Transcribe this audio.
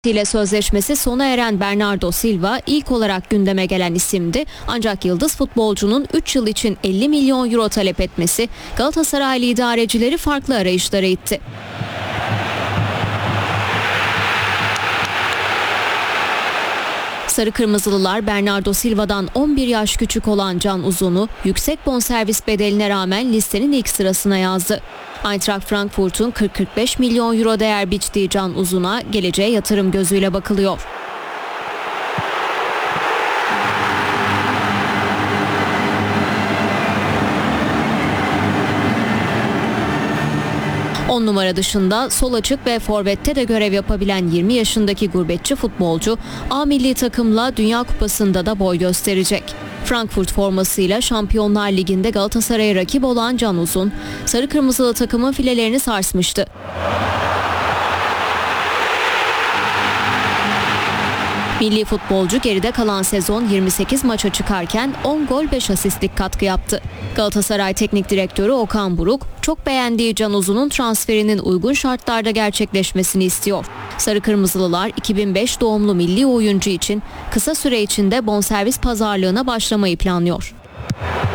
ile sözleşmesi sona eren Bernardo Silva ilk olarak gündeme gelen isimdi. Ancak yıldız futbolcunun 3 yıl için 50 milyon euro talep etmesi Galatasaraylı idarecileri farklı arayışlara itti. Sarı Kırmızılılar Bernardo Silva'dan 11 yaş küçük olan Can Uzun'u yüksek bonservis bedeline rağmen listenin ilk sırasına yazdı. Eintracht Frankfurt'un 40-45 milyon euro değer biçtiği Can Uzun'a geleceğe yatırım gözüyle bakılıyor. On numara dışında sol açık ve forvette de görev yapabilen 20 yaşındaki gurbetçi futbolcu A milli takımla Dünya Kupası'nda da boy gösterecek. Frankfurt formasıyla Şampiyonlar Ligi'nde Galatasaray'a rakip olan Can Uzun, sarı kırmızılı takımın filelerini sarsmıştı. Milli futbolcu geride kalan sezon 28 maça çıkarken 10 gol 5 asistlik katkı yaptı. Galatasaray Teknik Direktörü Okan Buruk, çok beğendiği Can Uzun'un transferinin uygun şartlarda gerçekleşmesini istiyor. Sarı Kırmızılılar 2005 doğumlu milli oyuncu için kısa süre içinde bonservis pazarlığına başlamayı planlıyor.